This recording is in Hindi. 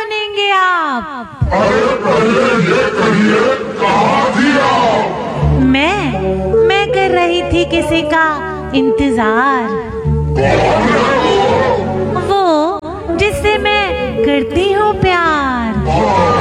सुनेंगे आप। अरे पहले ये कहिए, कहाँ थी आप? मैं कर रही थी किसी का इंतजार। कौन है वो? वो जिससे मैं करती हूँ प्यार। हाँ,